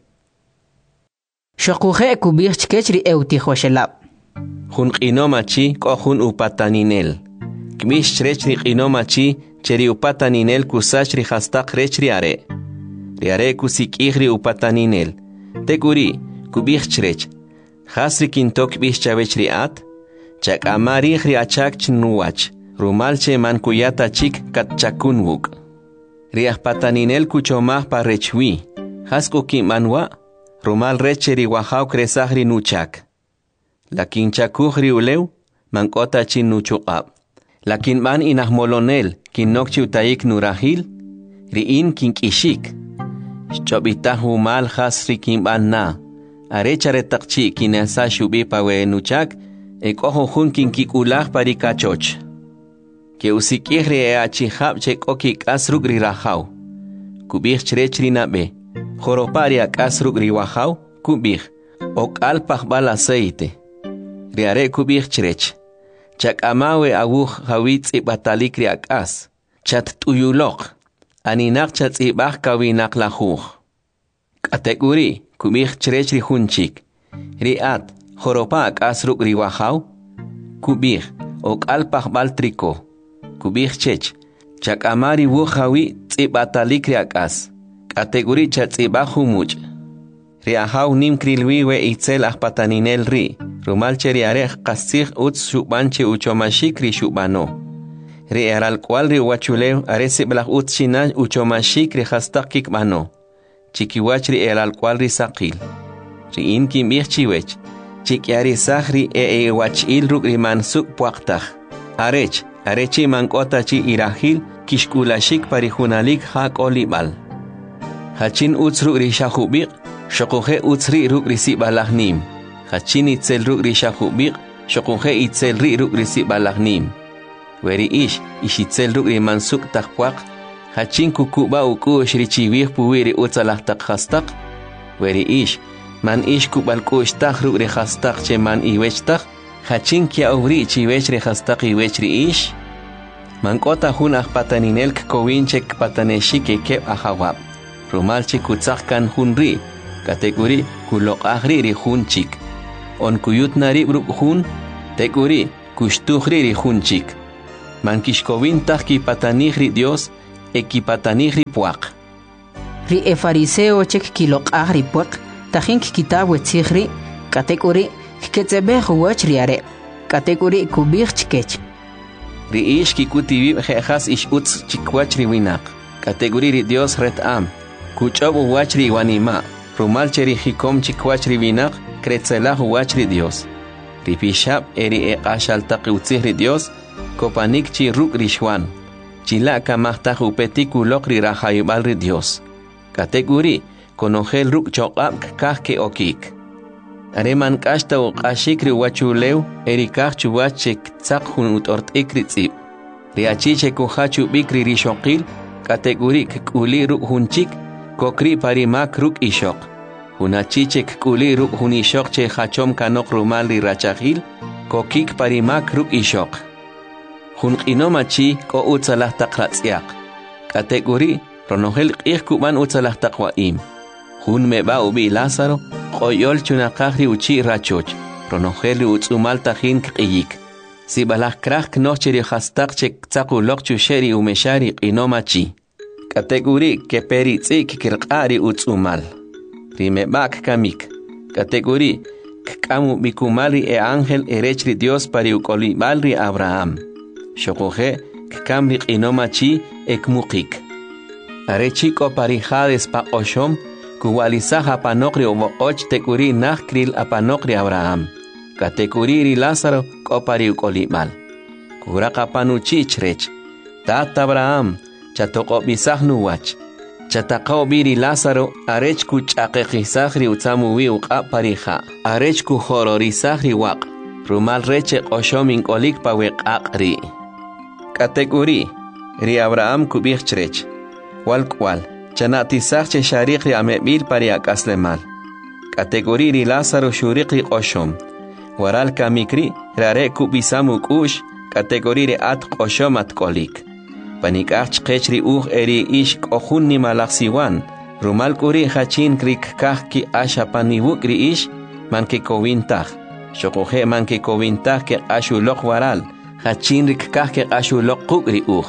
Shokuhe kubich chkechri eutihoshelab. Hun qinomachi kohun upataninel. Kmish chrechri qinomachi cheri upataninel kusachri hastaq rechri are. Riare kusikihri upataninel. Teguri kubich chrech. Hasri kintok bich chavechri at. Chak amarihri achak chnuwach. Rumalche mankuyata chik katchakunwuk. Riah pataninel kuchomah parechwi. Hasku kimanwa. Rumal recheri wahau kresahri nuchak. Lakin chakuhri uleu. Mankota chin nuchukab. Lakin man inahmolonel kinokchi utaik nurahil. Riin kinkishik. Chobitahu mal hasri kimban na. Arechare takchi kinasa shubi pawe nuchak. Ekoho hun kinkikulah parikachoch. Que usikihri e achihab chek okik asrugri rahau. Kubih chrechri nabe. Joropari ak asrugri wahau. Kubih. Ok alpah bal aceite. Riare kubih chrech. Chak amawe awuh hawitz ibatalikri ak as. Chat tuyulok. Aninak chat ibah kawinak lahuh. Kategori kubih chrechri hunchik. Riat. Joropa ak asrugri wahau. Kubih. Ok alpah bal triko. Kubich chech, chak amari wuhawi tsibatalik riakas, kategori chat tsibahu much. Riahau nim krilwi we itzel ahpataninel ri, rumalche riarech kasih uts shubanche uchomashik ri shubano. Ri eral cual ri wachulew aresi blah uts shina uchomashik ri hastakik mano. Chikiwach ri eral cual ri sakil. Ri in kim ich chiwech, chikiari sahri e e wachil ruk ri mansuk puaktah. Arech, arechi mankota chi irahil kishkulashik parihunalik hak olibal. Hachin utsru rishahubik, shokuhe utsri ruk risi balahnim. Hachin itzel ruk rishahubik, shokuhe itzel ri ruk risi balahnim. Weri ish, ishitzel ruk rimansuk takpuak, hachin kukuba ukush richiwih puwiri utsalah takhastak. Weri ish, man ish kubalkush tak ruk rihastak che man iwechtak. Hachin kia uri chiwech rehastak iwechri ish. Mankota hun ahpataninel kkowinchek pataneshik ekep ahawab. Rumalche kutzakkan hun ri. Kategori kulok ahri ri hunchik. On kuyut nari bruk hun, teguri kushtuhri ri hunchik. Mankishkovin tahki patanihri Dios, ekipatanihri puak. Ri e fariseo chek kilok ahri puak, tahin kitab wetzihri, kategori ketsebeh wach riare, kategori kubih chkech. Ri ish kikutibi jejas ish utz chikwach riwinak. Kategori ri Dios ret am. Kuchob wach riwanima. Rumal cheri hikom chikwach riwinak. Kretzelah wach ri Dios. Ri pishab eri e ashal taqiutzih ri Dios. Kopanik chi ruk rishwan. Chila kamahta upetik ulok ri rahayubal ri Dios. Kategori konogel ruk chokab kahke okik. Areman kashta o kashik ri wachuleu eri kach chuwach chek tsak hun utort ikritzib. Ri achiche kuhachu bikri rishokil. Kategori kuli ruk hunchik. Kokri parimak ruk ishok. Hunachiche kuli ruk hunishok che hachom kanok rumal ri rachahil. Kokik parimak ruk ishok. Hun inomachi ko utsalah takratsiak. Kategori ronogel ik kuban utsalah takwaim. Hun meba ubi Lázaro. Qoyol chunakahri uchi rachoch. Ronogel utsumal tahin kiyik. Si balah krach nocheri hastak chek tsaku lokchu sheri umeshari inomachi. Kategori que peritzi kikirqari utsumal. Rime bak kamik. Kategori kamu bikumali e ángel erechri Dios pari ukolibalri Abraham. Shokoje kamri inomachi ekmukik. Arechiko pari hades pa oshom kuwalisaha panokri ovoch tekuri nachkril apanokri Abraham. Kategori ri Lázaro ko pari ukolibal. Kuraka panuchi chrech. Tat Abraham chatoko bisah nuwach. Chatakao biri Lázaro arech ku chaqeqisahri utsamuwi uqa pariha. Arech ku hororisahri waq. Rumal reche oshomin olik pa weqaqri. Kategori ri Abraham kubih chrech. Walkwal chanatisah che shariqri amebil pari akaslemal. Kategori ri Lázaro shuriqri oshom. Waral kamikri rare kubisamu kush. Kategori ri at oshom at kolik. Panikach qechri uj eri ish kohun ni malaksiwan. Rumal kuri hachin krik kahki asha paniwukri ish manke kovintah. Shokoje manke kovintah ke ashulok waral. Hachin rik kahke ashulok kukri uj.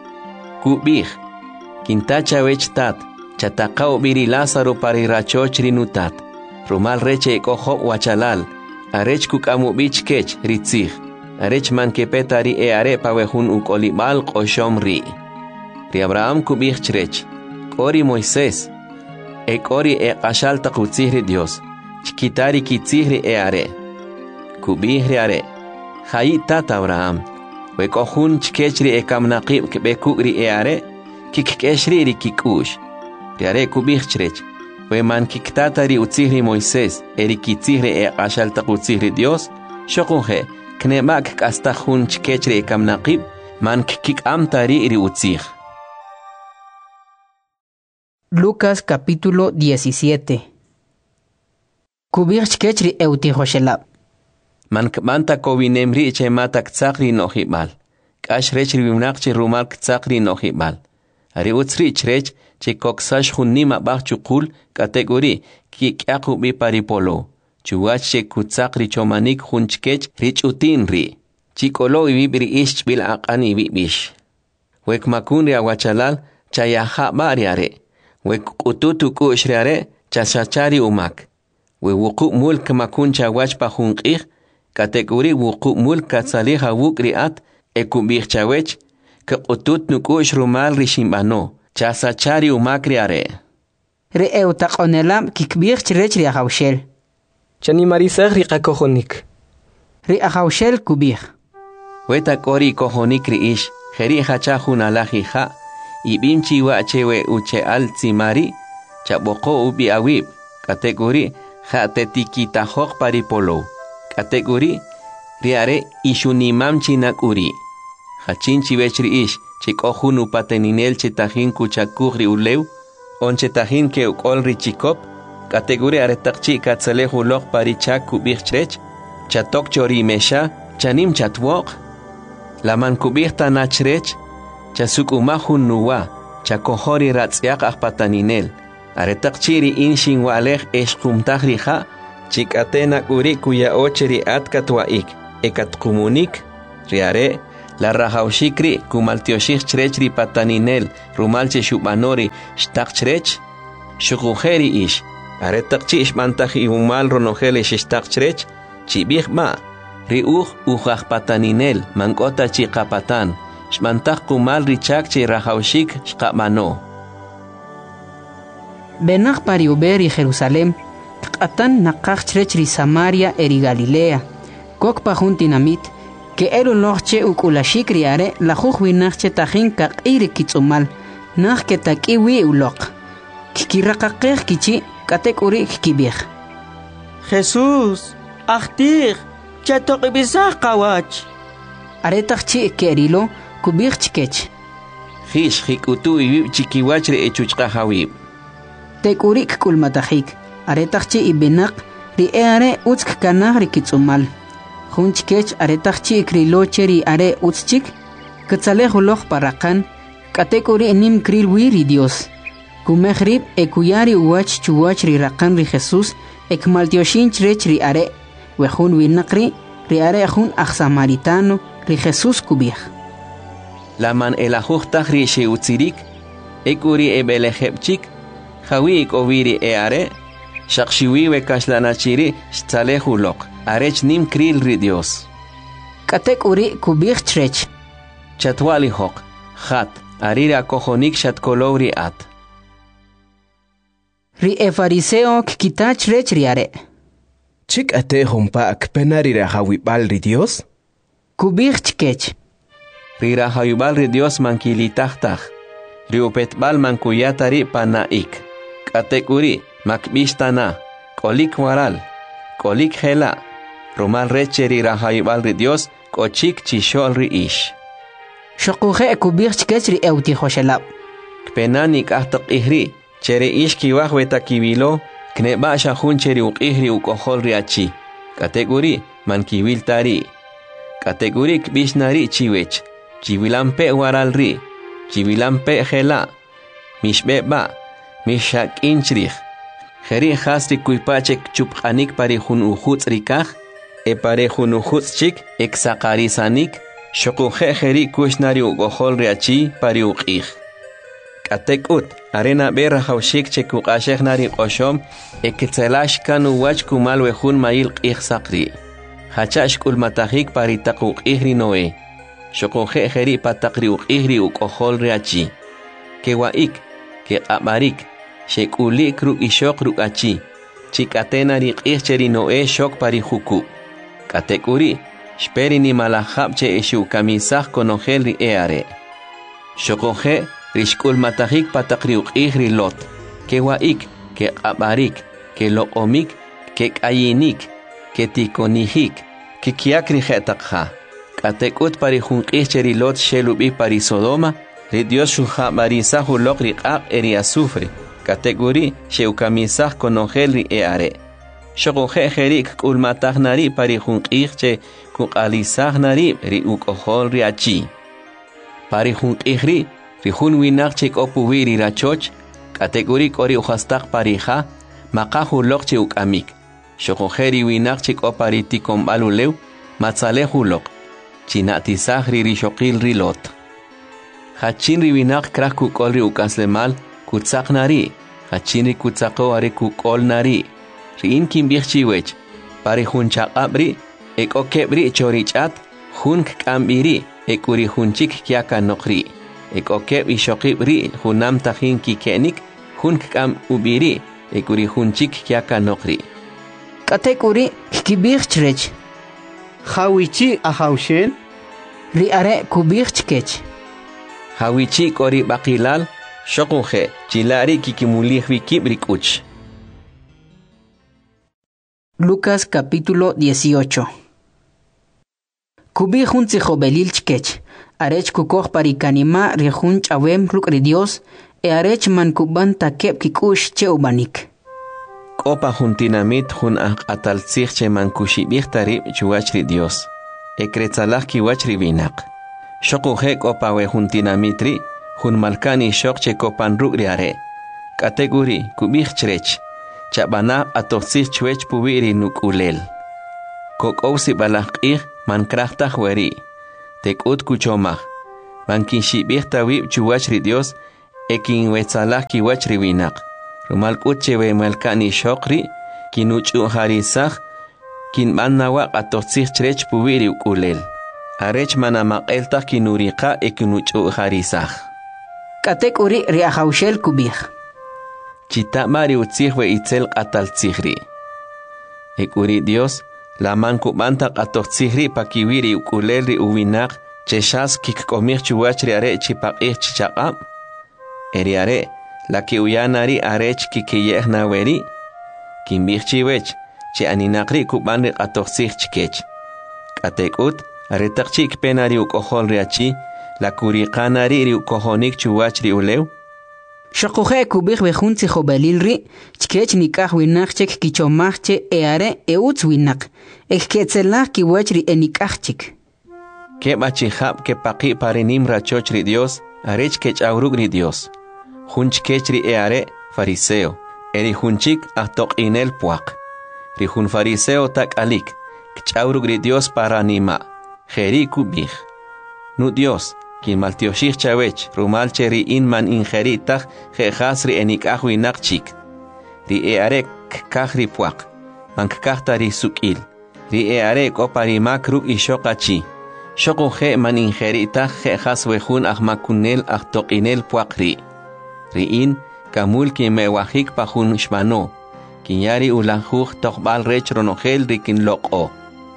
Kubih. Kintacha wechtat. Chatakao biri Lázaro pari rachochri nutat. Rumal reche koho wachalal. Arech kukamu bich kech ritzih. Arech man que petari e are pawehun ukolibal qoshom ri. Ri Abraham kubih chrech. Kori Moisés. E kori e qashal taqutzihri Dios. Chkitari kitzihri e are. Kubih ri are. Hayi tat Abraham. We kohun chkechri e kamnaqib kebekugri e are. Kikkeshri ri kikush. Ri are kubih chrech. We man kiktatari utzihri Moisés. Eri kitzihri e qashal taqutzihri Dios. Shokunje. Knemak hasta hun chkechre kamnaqib man kik amtari iri utzig. Lucas capítulo diecisiete. Kubir chkechri eutihoshelab. Man kmanta kovinemri che matak tsakri nohibal. Kash rechri vimnaqchi rumal tsakri nohibal. Ari utzri chrech che koksash hunnima bachukul kategori ki kyaku bi paripolo. Chuache kutsakri chomanik hunchkech rich utin ri. Chikolo ibibri ish bil aqani bibish. Wek makunri awachalal chayaha bariare. Wek ututu kushriare chashachari umak. We wuku mulk makuncha wachpa hunqih. Kategori wuku mulk katsaliha wukri at ekubih chawech. Ke utut nukush rumal rishimbano. Chasachari umakriare. Re eutaqonelam kikbih chrechri ahawshel. Chani marisah ri qakohonik. Ri ahawshel kubih. Weta kori kohonik ri ish. Jeri hachahun alahija. Ibimchi wachewe uche al tsimari. Chaboko ubi awib. Kategori jatetikita hok paripolo. Kategori riare ishunimam chinakuri. Hachinchi wechri ish. Chikohun upateninel chetahin kuchakugri ulew. On chetahin ke ukolri chikop. Kategori aretakchi katsalehu lok parichak kubih chrech. Chatok chori mesha. Chanim chatwok. Laman kubih tanachrech. Chasuk umahun nuwa. Chakohori ratsiak ahpataninel. Aretak chiri inshin walej eshkumtaj rija, chikatena uri kuya ocheri atkat waik, ekat kumunik, riare, la rajaushikri kumaltioshik chrechri pataninel, rumalche shubanori, shtak chrech, shukujeri ish, aretak chish mantaj iumal ronojele shtak chrech, chibig ma, riuj ujaj pataninel, mankota chikapatan, shmantaj kumal richak chi rajaushik shkapmano. Benach pariuber y Jerusalem, Atan nakach chrechri Samaria eri Galilea, Kok pajuntinamit, que elu loche ukulashik riare, la jujwinachche tajin kak iri kitsumal, nach que takiwi ulok. Kikirakakej kichi, katek uri kibir. Jesús, achtir, chatok ibizah kawach. Aretachchi kerilo, kubir chikech. Hish hikutu ibib chikiwachri echuchka hawib. Tekurik kulmatahik, aretachchi ibenak, ri eare utsk kanah rikitsumal. Junchkech aretachchi kriloche ri are utschik, katzalejuloch parakan, katekuri nim kril wiri Dios. Kumehrib ekuyari uwach chuwach ri rakan ri Jesus, ekmaltioshin chrech ri are, wejun winakri, ri are jun samaritano, ri Jesus kubih. Laman elajuchtach ri sheutzirik, ekuri ebelejepchik, Hawik oviri e are, shakshiwiwe kashlanachiri, shtalehulok, arech nim kril ri Dios. Katek uri kubich trech. Chatwali hok, hat, arira kohonik shatkolowri at. Ri e fariseo kikita trech riare. Chik ate humpa akpenarira hawibal ri Dios? Kubich chkech. Rira hawibal ri Dios mankilitahtach. Riupetbal mankuyatari panaik. Katekuri, makbishtana, kolik waral, kolik hela, romal recheri rahayibal ri Dios, kochik chishol ri ish. Shokuje kubir chkechri euti hoshelab. Kpenanik ahtak ihri, chere ish kiwah weta kibilo, kneba shahun cheri ukihri ukohol ri achi. Katekuri, man kibil tari. Katekuri kbishnari chiwech, chivilampe waral ri, chivilampe hela, mishbeba, Mishak inchrich. Jeri hasri kuipachek chuphanik parejun ujuts rikaj, e parejun ujuts chik, exakarisanik, shokuje jeri kushnari ugohol riachi pari uqij. Katek ut, arena berra haushik chekukashek nari oshom, e ketzelash kanu wach kumal wejun mail qij sakri. Hachash kulmatahik pari takuk ihri noe. Shokuje jeri patakri uqihri ugohol riachi. Kewaik, ke amarik, shekuli kru ishok rukachi, chikatena riqihcheri noe shok pari huku. Katekuri, shperi ni malahab che ishu kamisah konogel ri eare. Shokoje, rishkul matahik patakri uqihri lot, ke waik, ke amarik, ke lokomik, ke kayinik, ke tikonihik, ke kiakri jetakha. Katekut pari hunqihcheri lot shelubi pari Sodoma, ri Dios shuha marisa hulok riqaq eri azufre. Kategori sheukamizah konogel ri eare. Shokoje jerik kulmatah nari pari junqih che kukalizah nari ri ukohol ri achi. Pari junqih ri, ri jun winak che kopuwi ri rachoch, kategori kori uhastak parija, makahu lok che ukamik. Shokoje ri winak che kopari tikombalulew, matzalehu lok. Chinatizah ri ri shokil ri lot. Hachin ri winak krak kukol ri ukaslemal, Kutsak nari, hachinri kutsako are kukol nari. Rin kimbich chiwech, pari hunchak abri, ek okebri chorichat, hunk kambiri, ekuri hunchik kiaka nokri. Ek okeb ishokibri, hunam tahin kikenik, hunk kam ubiri, ekuri hunchik kiaka nokri. Katekuri kibich trech. Hawichi ahaushel. Riare kubich chkech. Hawichi kori bakilal, Shokuje, chilari kikimulih vikibrikuch. Lucas capítulo dieciocho. Kubi junzi jobelil chkech, arech kukoh parikanima rihun chawem rukri Dios, e arech man kuban takep kikush che ubanik. Kopa juntinamit jun atalzich che man kushibich tarib chuachri Dios, e kretzalach kiwachri binak. Shokuje kopa we juntinamitri, Jun malkani shok che kopan rugriare. Kategori kubih chrech. Chabana atoxir chwech puwiri nukulel. Kokousi balakih man krachtah weri. Tekut kuchomah. Man kinshibih tawib chuwachri Dios. Ekin wetzalah kiwachri winak. Rumal kutchewe malkani shokri. Kinuchu harisah. Kin manawak atoxir chrech puwiri ukulel. Arech manamakeltah kinurika ekinuchu harisah. Kategori riahaushel kubih. Chita mari utzihwe itzel ataltzihri. Ekuri Dios, la man kubanta atotzihri pakiwiri ukulelri uwinak, cheshas kikkomir chuachri are chipaqih chichaqab. Eri are, la ki uyanari arech kikiyehna weri. Kimbih chiwech, chi aninakri kubanri atotzih chikech. Katekut, aretakchik penari ukohol riachi, la kuriqanari ri ukohonik chuachri ulew. Shokuje kubih bejunzi jobalilri, chkech nikah winachchek kichomachche eare eutz winak, ekketzela kiwachri enikachchik. Kebachihab ke paqi parinim rachochri Dios, arech kech aurugri Dios. Hunchkechri eare fariseo, eri hunchik ahtok inel puak. Ri hun fariseo tak alik, kchaurugri Dios paranima, jeri kubih. Nu Dios, Kin maltioshich chawech, rumal cheri in man ingeritach, jehasri enikahwi nakchik. Ri earek kahri puak, man kahtari sukil. Ri earek opari makruk ishokachi. Shoko je man ingeritach, jehas wehun ahmakunel ahtokinel puakri. Ri in, kamul ki mewahik pahun shmano. Kinyari ulanjuj tokbal rech ronogel rikin loko.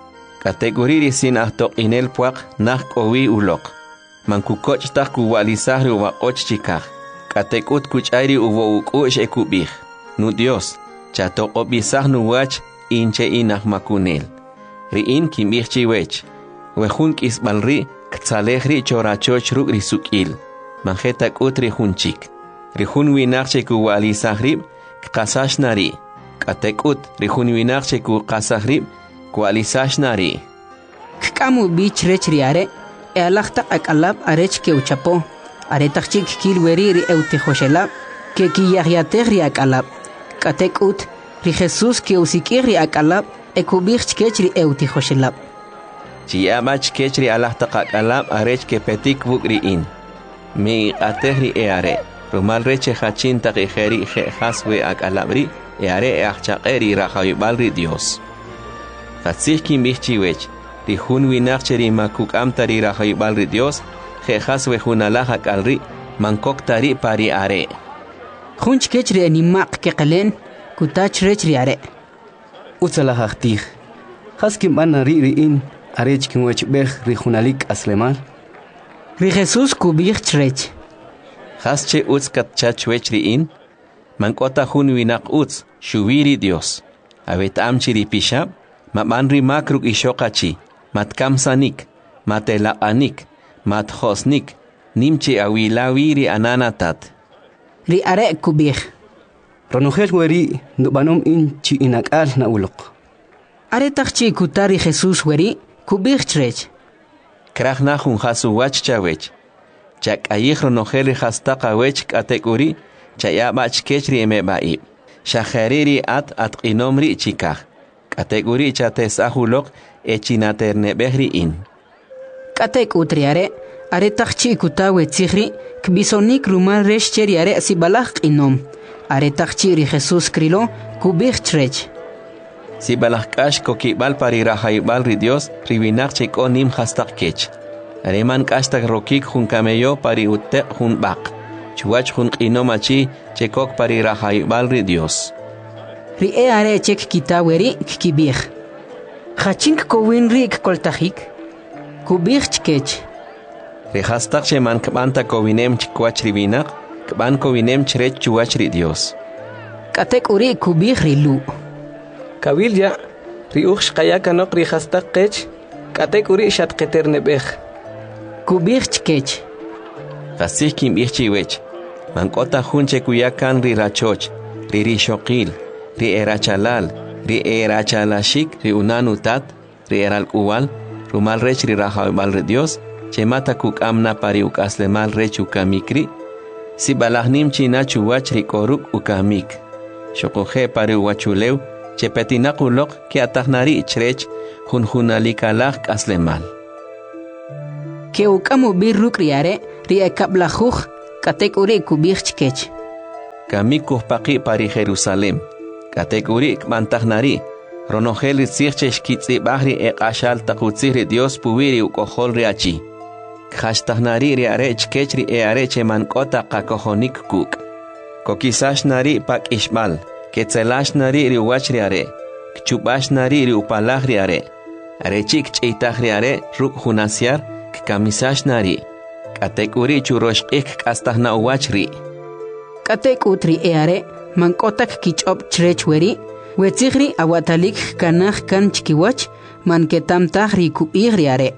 Kategori sin ahtokinel puak, nak owi ulok. Man kukoch tak kuwalisahri uwa och chikah. Katekut kuchairi uwo ukush ekubih. Nu Dios, chato obisah nu wach inche inah makunel. Riin kimbih chiwech. Wehun kisbalri ktzalehri chorachoch ruk risukil. Manjetak utri hunchik. Rihun winachche kuwalisahrib kkasashnari. Katekut rihun winachche kukasahrib kuwalisashnari. Kkamu bich rechriare. E alachta akalab arech ke uchapo. Aretachik kilweri ri eutejoshelab. Ke kiyahyatehri akalab. Katekut ri Jesus ke usikiri akalab. Ekubich kechri eutejoshelab. Chiamach kechri alachta akalab arech ke petik bukri in. Mi atehri eare. Rumal reche hachin takijeri je haswe akalabri. Eare e achchaqeri rajawibalri Dios. Hatzih kimbichiwech. Ri hun winachcheri makuk amtari rajawibalri Dios, jejas wejunalajak alri, mankoktari pari are. Hunch kechri animak kekalen, kutach rechri are. Utzalajajtij, haskim bana ri ri in, arech kinwech bej ri junalik aslemal. Ri Jesus kubich trech. Hasche utz katchachwech ri in, mankota hun winak utz, shuviri Dios. Avet amchiri pishab, mamanri makruk ishokachi. Matkamsanik, matelaanik, mathosnik, nimche awilawiri ananatat. Ri are kubih. Ronogel weri nubanom in chi inakal na ulok. Are takchi kutari Jesus weri kubih trech. Krachna hun hasu wach chawech. Chak ayih ronogel hastaka wech kategori, chayabach kechri emebaib. Shahariri at at inomri chikah. Kategori chates ahulok. Echinaterne behri in. Katek utriare, are takchi kutawe tzihri, kbisonik rumal reshcheri are sibalach inom. Are takchi ri Jesus krilo, kubich trech. Sibalach kash kokibal pari rajaibal ri Dios, ribinak cheko nim hastak kech. Areman kashtak rokik hun kameyo pari utek hun bak. Chuach hun inomachi chekok pari rajaibal ri Dios. Ri e are chek kitaweri kibich. Hachink kowin rik koltahik. Kubich chkech. Rehastak sheman kbanta kowinem chkwach ribinak, kban kowinem chrech chuach ri Dios. Katek uri kubich rilu. Kabilya, ri uch kayakanok ri hastak kech, katek uri shat keterne bech. Kubich chkech. Hasik kim ich chiwech. Mankota hunche kuyakan ri rachoch, ri ri shokil, ri erachalal. Ri erachalashik, ri unanutat, ri eral uwal, rumal rech ri rajawibalri Dios, chemata kuk amna pari ukaslemal rech ukamikri, si balahnim china chuwach rikoruk ukamik. Shokuhe pare wachulew, chepetinakulok ke atahnari chrech, junjunalikalak aslemal. Ke ukamu birruk riare, ria kablajuj, katek uri kubich chkech. Kamik kuhpaki pari Jerusalem, katek uri kmantahnari, ronojel tzirchech kitzi bahri ek ashal takutziri Dios puwiri ukohol riachi. Khashtahnari riare chkechri eare chemankota kakohonik kuk. Kokisash nari pak ishmal, ketzelash nari riwach riare, kchubash nari riupalah riare, arechik chitah riare ruk hunasiar, kamisash nari, katek uri churoshkik kastahna uwachri. Katek utri eare, mankotak kichop chrechweri, wetzigri awatalik kanach kan chkiwach, manketam tahri kuigriare.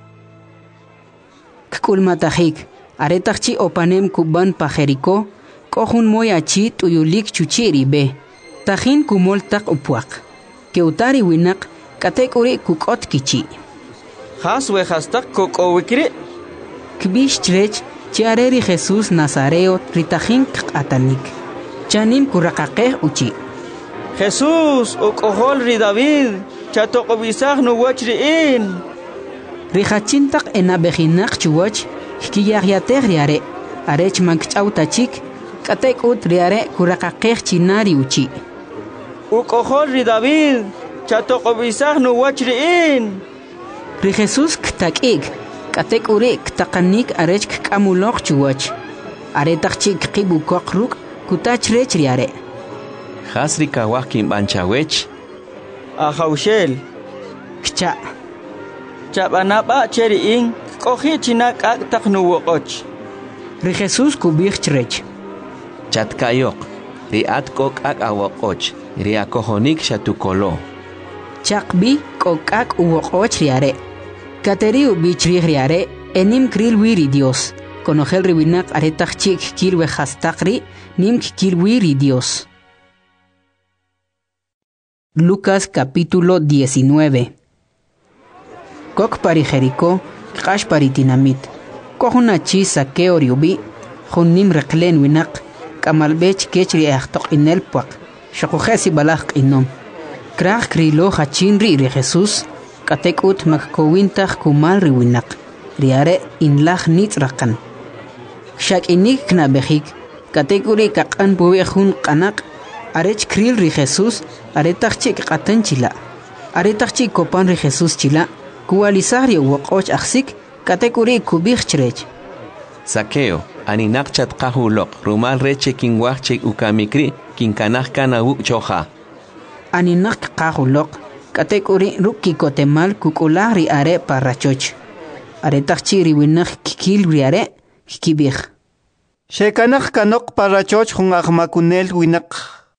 Kkulmatahik, aretachchi opanem kuban pajeriko, kohun moyachi tuyulik chuchiri be, tajin kumoltak upuak, keutari winak, katek uri kukot kichi. Has we hastak kokowikri. Kbish chrech, chiareri Jesús Nazareo ritajin atanik. Chanim kurakakeh uchi. Jesús okohol ri David, chatokobisag no wachriin. Rijachintak enabejinak chuwach, hkiyagyateg riare, arech mankchautachik, katek ut riare kurakakeh chinari uchi. Okohol ri David, chatokobisag no wachriin. Ri Jesús ktakig, katek uri ktakanik arech kkamulok chuwach. Aretachik kibukokruk, kutachrech riare. Hasri kawakim banchawech. Ahaushel. Kcha. Chabanapa cheriin, kohi chinak ak taknuwokoch. Ri Jesús kubich chrech. Chatkayok, riat kok ak awokoch, riakohonik shatukolo. Chakbi kok ak uwokoch riare. Kateri ubichri riare, enim kril wiri Dios. Konogel riwinak aretachik kilwe hastakri, nim kilwiri Dios. Lucas capítulo diecinueve. Kok pari Jericó, kash pari tinamit. Kohuna chi sakeo riubi, hunnim reklen winak, kamalbech kechri achtok inel puak, shakujesi balak inom. Krach krilo hachin ri ri Jesús, katek ut makkowintach kumal ri winak, riare inlach nitz rakan. Shak inik knabehik, katek uri kakan buwe hun kanak, arech kril ri Jesús, aretachik katan chila. Aretachik kopan ri Jesús chila, kualisari wakoch aksik, katekuri kubich chrech. Sakeo, aninak chat kahulok, rumal reche kinwachche ukamikri, kinkanach kana uk choha. Aninak kahulok, katekuri ruki kotemal kukulari are parachoch. Aretachiri winak kikil riare, kikibich. Shekanach kanok parachoch hun ahmakunel winak.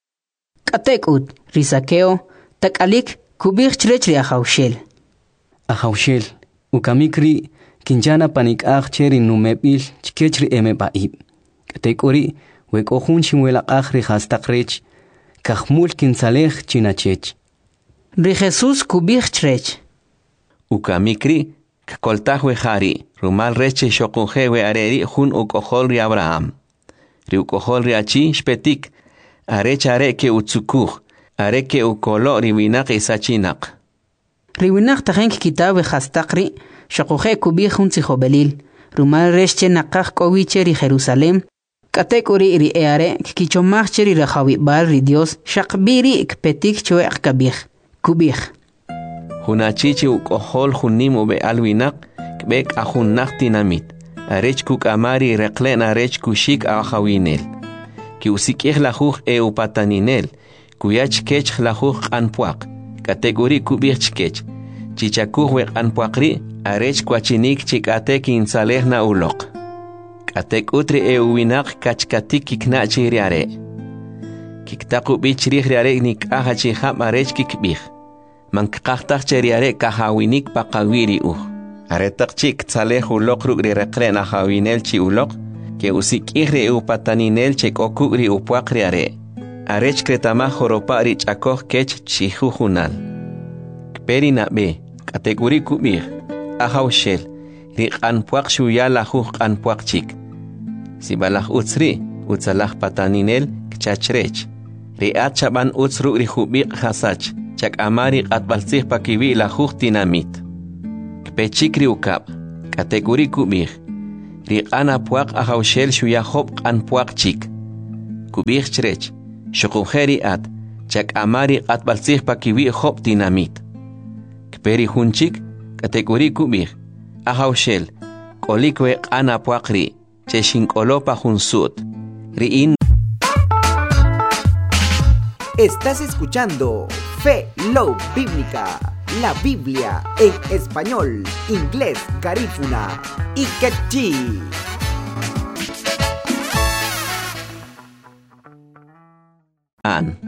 Katekut, risakeo, takalik, kubich chrech riahaushel. Ahaushel, ukamikri, kinjana panik ah cheri numebil, chkechri eme baib. Katekori, wekohun chimuela ahri hastakrech, kahmul kinsalech chinachech. Ri Jesús kubich chrech. Ukamikri, kkoltahwe hari, rumal reche shokunjewe areri hun ukohol ri Abraham. Ri ukohol ri achi shpetik, arech are ke utsukuch, are ke ukolo ri winak isachinak. Riwinak tajenk kitabe hastakri, shakuje kubi junzi jobelil, rumal resche nakaj kowiche ri Jerusalem, katek uri ri eare, kichomach ri rajawi bal ri Dios, shakbiri ikpetik chue akabich, kubich. Hunachichi ukohol hunim ube alwinak, kbek ahunnak tinamit, arech kuk amari reklen arech kushik ahawinel. Ki usikich lajuj e upataninel, kuyach kech lajuj anpuak. Kategori kubich chkech. Chichakuj wek anpuakri, arech kwachinik chikate kinsaleh na ulok. Katek utri e uwinak kachkatik kiknachi riare. Kiktaku bichri riare nik aha chiham arech kikbich. Mankaktak cheriare kahawinik pakawiri uh. Aretak chik tsaleh ulok rugri rekren ahawinel chi ulok, ke usik ihre upataninel chek okugri upuak riare. Arech kretama joropa rich akoh kech chihujunal. Kperi na be, kategori kubir, ahaushel, rik anpuak shuya lajuj anpuak chik. si balaj utsri utzalaj pataninel kchachrech riat chaban utsru rihubiq hasach chak amari qatbalsih pakiwi la dinamit kpechikri ukab kategori kubih riqana puaq ahawshel shuyahob qan puaq chik kubih chrech shuqujeri at chak amari qatbalsih pakiwi hob dinamit kperi hunchik kategori kubih ahawshel kolikwe qana puaqri cheshin kolopa hunsut riin. Estás escuchando Fe Love Bíblica, la Biblia en español, inglés, garífuna y quechí. An.